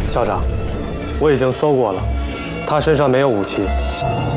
校长，我已经搜过了，他身上没有武器。